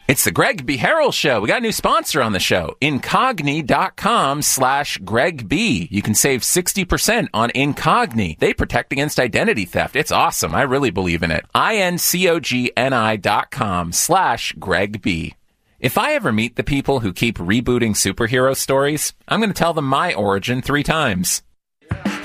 It's the Greg B. Harrell Show. We got a new sponsor on the show, Incogni.com/Greg B. You can save 60% on Incogni. They protect against identity theft. It's awesome. I really believe in it. Incogni.com/Greg B. If I ever meet the people who keep rebooting superhero stories, I'm going to tell them my origin 3 times.